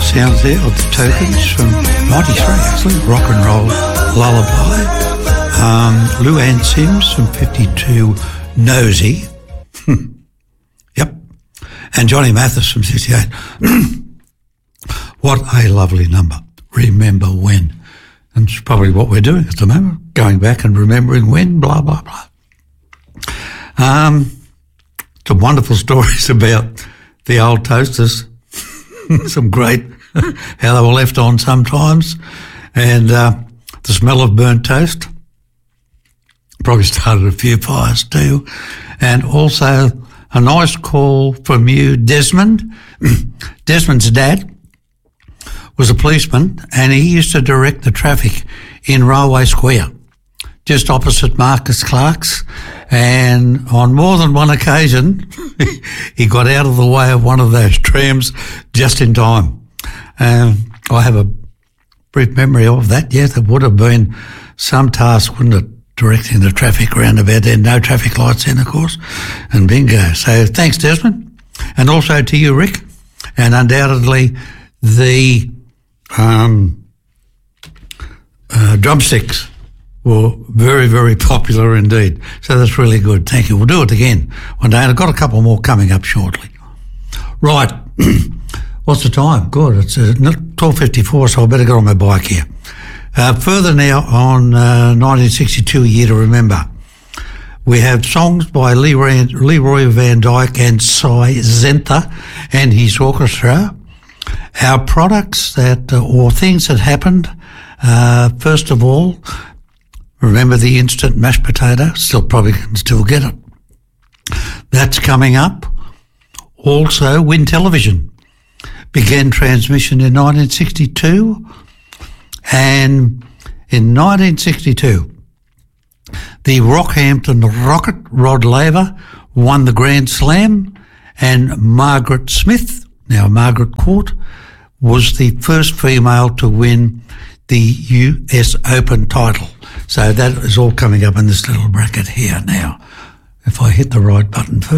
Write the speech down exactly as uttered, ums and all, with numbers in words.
sounds there of the Tokens from ninety-three, actually, Rock and Roll Lullaby. Um, Lou Ann Sims from fifty-two, Nosy. Yep. And Johnny Mathis from sixty-eight. What a lovely number. Remember When. And it's probably what we're doing at the moment, going back and remembering when, blah, blah, blah. Um, some wonderful stories about the old toasters. Some great, how they were left on sometimes. And uh, the smell of burnt toast probably started a few fires too. And also a nice call from you, Desmond. Desmond's dad was a policeman and he used to direct the traffic in Railway Square, just opposite Marcus Clark's. And on more than one occasion, he got out of the way of one of those trams just in time. Um, I have a brief memory of that. Yes, it would have been some task, wouldn't it, directing the traffic around about there. No traffic lights in, of course, and bingo. So thanks, Desmond. And also to you, Rick. And undoubtedly the um, uh, drumsticks were very, very popular indeed. So that's really good. Thank you. We'll do it again one day. And I've got a couple more coming up shortly. Right. What's the time? Good. It's uh, twelve fifty-four, so I better get on my bike here. Uh, further now on uh, nineteen sixty-two, A Year to Remember. We have songs by Leroy, Leroy Van Dyke and Cy Zenther and his orchestra. Our products that, uh, or things that happened, uh, first of all, remember the instant mashed potato? Still probably can still get it. That's coming up. Also, Win Television began transmission in nineteen sixty-two, and in nineteen sixty-two, the Rockhampton Rocket, Rod Laver, won the Grand Slam, and Margaret Smith, now Margaret Court, was the first female to win the U S Open title. So that is all coming up in this little bracket here now. If I hit the right button first.